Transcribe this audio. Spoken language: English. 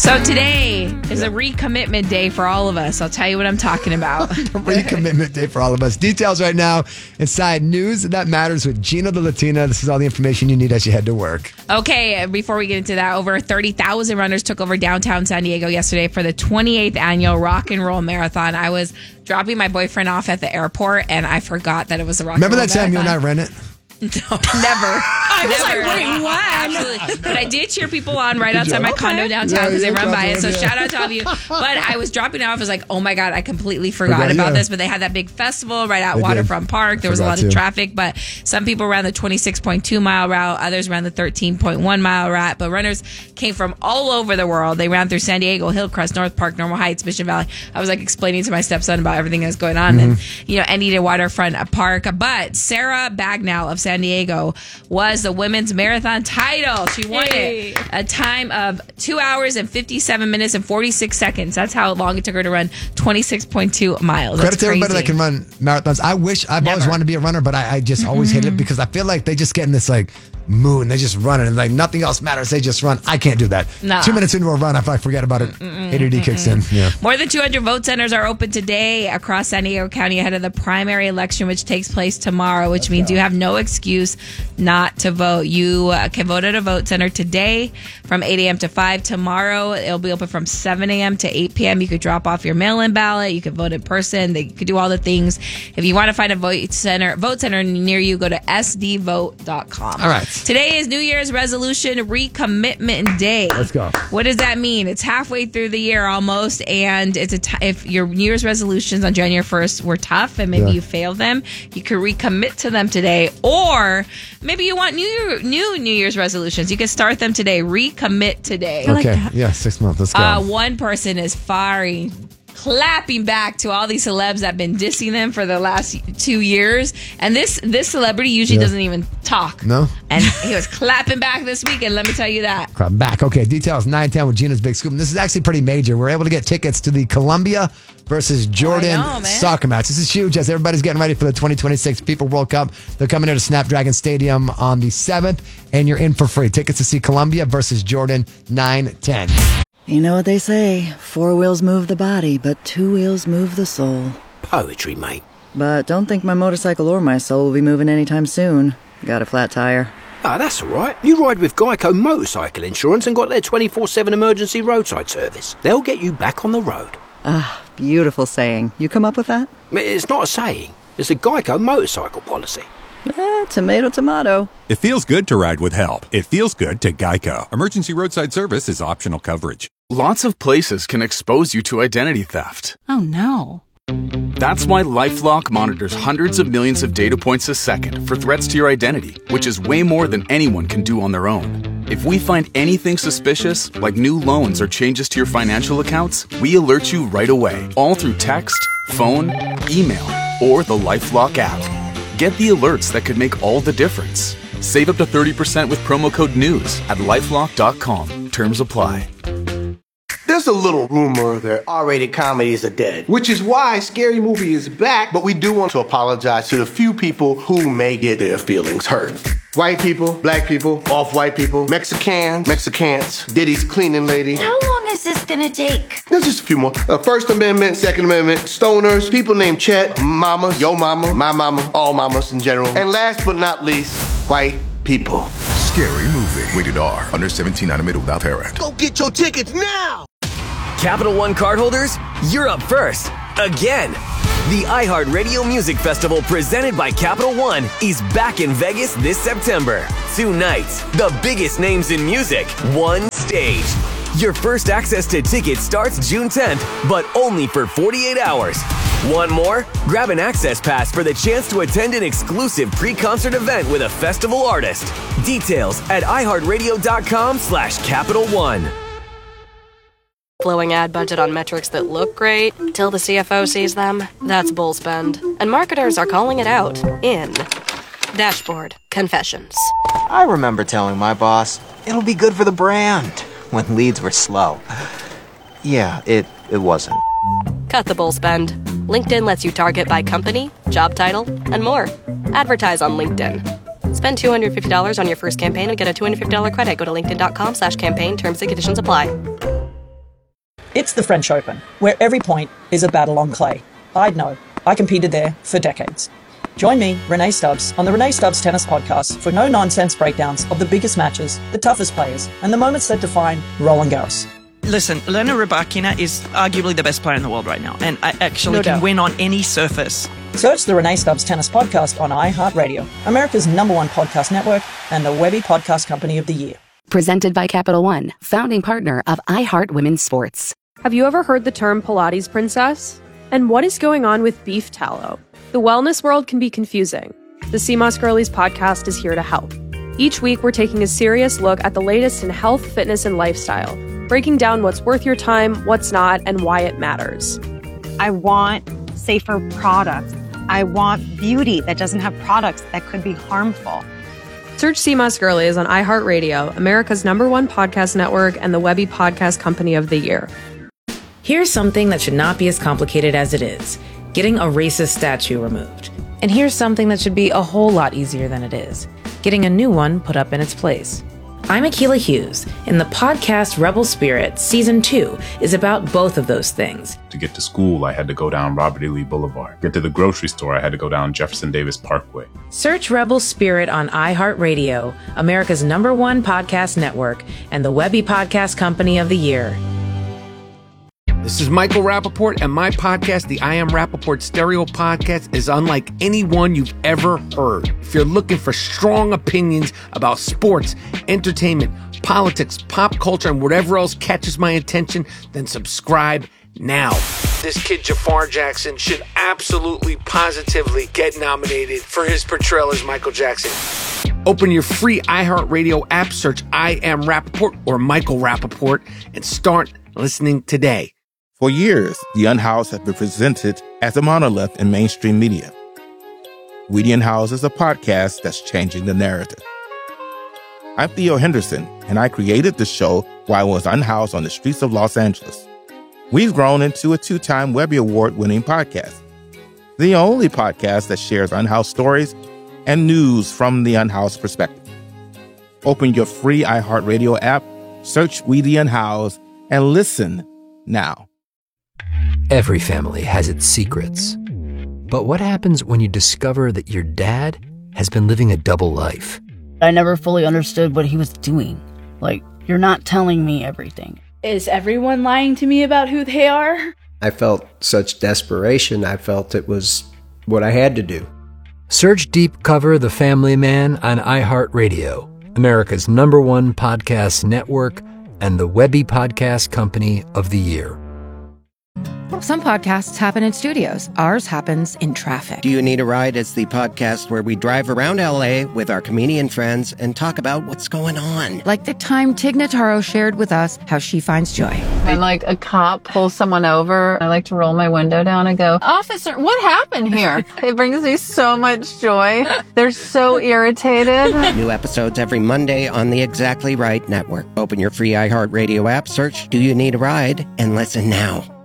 So today is a recommitment day for all of us. I'll tell you what I'm talking about. Recommitment day for all of us. Details right now inside News That Matters with Gina the Latina. This is all the information you need as you head to work. Okay, before we get into that, over 30,000 runners took over downtown San Diego yesterday for the 28th annual Rock and Roll Marathon. I was dropping my boyfriend off at the airport, and I forgot that it was a Rock and Roll Marathon. Remember that time you and I ran it? No, never. I was like, wait, what? Absolutely. But I did cheer people on right outside my condo downtown because they run by it. So shout out to all of you. But I was dropping off. I was like, oh my God, I completely forgot about this. But they had that big festival right at Waterfront Park. There was a lot of traffic. But some people ran the 26.2 mile route. Others ran the 13.1 mile route. But runners came from all over the world. They ran through San Diego, Hillcrest, North Park, Normal Heights, Mission Valley. I was like explaining to my stepson about everything that was going on. And, ended at Waterfront Park. But Sarah Bagnall of San Diego was the women's marathon title. She won it. A time of 2 hours and 57 minutes and 46 seconds. That's how long it took her to run 26.2 miles. Credit to everybody that can run marathons. I've always wanted to be a runner, but I just always hate it because I feel like they just get in this mood and they just run it and nothing else matters. They just run. I can't do that. Nah. 2 minutes into a run, I forget about it. ADD kicks in. Yeah. More than 200 vote centers are open today across San Diego County ahead of the primary election, which takes place tomorrow, which means you have no excuse not to vote. You can vote at a vote center today from 8 a.m. to 5. Tomorrow, it'll be open from 7 a.m. to 8 p.m. You could drop off your mail-in ballot. You could vote in person. They could do all the things. If you want to find a vote center near you, go to sdvote.com. All right. Today is New Year's resolution recommitment day. Let's go. What does that mean? It's halfway through the year almost, and it's if your New Year's resolutions on January 1st were tough and maybe you failed them, you could recommit to them today. Or maybe you want new New Year's resolutions. You can start them today. Recommit today. Okay. 6 months. Let's go. One person is clapping back to all these celebs that have been dissing them for the last 2 years. And this celebrity usually doesn't even talk. No? And he was clapping back this weekend, let me tell you that. Clap back. Okay, details 9:10 with Gina's Big Scoop. And this is actually pretty major. We're able to get tickets to the Columbia versus Jordan soccer match. This is huge as everybody's getting ready for the 2026 FIFA World Cup. They're coming here to Snapdragon Stadium on the 7th, and you're in for free. Tickets to see Columbia versus Jordan, 9:10. You know what they say, 4 wheels move the body, but 2 wheels move the soul. Poetry, mate. But don't think my motorcycle or my soul will be moving anytime soon. Got a flat tire. Ah, that's all right. You ride with Geico Motorcycle Insurance and got their 24/7 emergency roadside service. They'll get you back on the road. Ah, beautiful saying. You come up with that? It's not a saying. It's a Geico motorcycle policy. Tomato, tomato. It feels good to ride with help. It feels good to Geico. Emergency roadside service is optional coverage. Lots of places can expose you to identity theft. Oh, no. That's why LifeLock monitors hundreds of millions of data points a second for threats to your identity, which is way more than anyone can do on their own. If we find anything suspicious, like new loans or changes to your financial accounts, we alert you right away, all through text, phone, email, or the LifeLock app. Get the alerts that could make all the difference. Save up to 30% with promo code NEWS at LifeLock.com. Terms apply. There's a little rumor that R-rated comedies are dead, which is why Scary Movie is back, but we do want to apologize to the few people who may get their feelings hurt. White people, black people, off-white people, Mexicans, Diddy's cleaning lady. How long is this gonna take? There's just a few more. First Amendment, Second Amendment, stoners, people named Chet, mamas, yo mama, my mama, all mamas in general. And last but not least, white people. Scary Movie. Rated R. Under 17, not admitted without parent. Go get your tickets now! Capital One cardholders, you're up first. Again. The iHeartRadio Music Festival presented by Capital One is back in Vegas this September. 2 nights, the biggest names in music, one stage. Your first access to tickets starts June 10th, but only for 48 hours. Want more? Grab an access pass for the chance to attend an exclusive pre-concert event with a festival artist. Details at iHeartRadio.com/Capital One. Blowing ad budget on metrics that look great till the CFO sees them. That's bull spend. And marketers are calling it out in Dashboard Confessions. I remember telling my boss, it'll be good for the brand, when leads were slow. Yeah, it wasn't. Cut the bull spend. LinkedIn lets you target by company, job title, and more. Advertise on LinkedIn. Spend $250 on your first campaign and get a $250 credit. Go to linkedin.com/campaign. Terms and conditions apply. It's the French Open, where every point is a battle on clay. I'd know. I competed there for decades. Join me, Renee Stubbs, on the Renee Stubbs Tennis Podcast for no-nonsense breakdowns of the biggest matches, the toughest players, and the moments that define Roland Garros. Listen, Elena Rybakina is arguably the best player in the world right now, and I actually can win on any surface. Search the Renee Stubbs Tennis Podcast on iHeartRadio, America's #1 podcast network, and the Webby Podcast Company of the Year. Presented by Capital One, founding partner of iHeart Women's Sports. Have you ever heard the term Pilates princess? And what is going on with beef tallow? The wellness world can be confusing. The CMOS Girlies podcast is here to help. Each week, we're taking a serious look at the latest in health, fitness, and lifestyle, breaking down what's worth your time, what's not, and why it matters. I want safer products. I want beauty that doesn't have products that could be harmful. Search CMOS Girlies on iHeartRadio, America's #1 podcast network, and the Webby Podcast Company of the Year. Here's something that should not be as complicated as it is: getting a racist statue removed. And here's something that should be a whole lot easier than it is: getting a new one put up in its place. I'm Akilah Hughes, and the podcast Rebel Spirit Season 2 is about both of those things. To get to school, I had to go down Robert E. Lee Boulevard. Get to the grocery store, I had to go down Jefferson Davis Parkway. Search Rebel Spirit on iHeartRadio, America's #1 podcast network, and the Webby Podcast Company of the Year. This is Michael Rappaport, and my podcast, the I Am Rappaport Stereo Podcast, is unlike any one you've ever heard. If you're looking for strong opinions about sports, entertainment, politics, pop culture, and whatever else catches my attention, then subscribe now. This kid, Jafar Jackson, should absolutely, positively get nominated for his portrayal as Michael Jackson. Open your free iHeartRadio app, search I Am Rappaport or Michael Rappaport, and start listening today. For years, The Unhoused has been presented as a monolith in mainstream media. We the Unhoused is a podcast that's changing the narrative. I'm Theo Henderson, and I created the show while I was unhoused on the streets of Los Angeles. We've grown into a 2-time Webby Award-winning podcast, the only podcast that shares unhoused stories and news from the unhoused perspective. Open your free iHeartRadio app, search We the Unhoused, and listen now. Every family has its secrets. But what happens when you discover that your dad has been living a double life? I never fully understood what he was doing. Like, you're not telling me everything. Is everyone lying to me about who they are? I felt such desperation. I felt it was what I had to do. Search Deep Cover The Family Man on iHeartRadio, America's #1 podcast network, and the Webby Podcast Company of the Year. Some podcasts happen in studios. Ours happens in traffic. Do You Need a Ride? Is the podcast where we drive around LA with our comedian friends and talk about what's going on. Like the time Tig Notaro shared with us how she finds joy. When like a cop pulls someone over, I like to roll my window down and go, "Officer, what happened here?" It brings me so much joy. They're so irritated. New episodes every Monday on the Exactly Right Network. Open your free iHeartRadio app, search Do You Need a Ride, and listen now.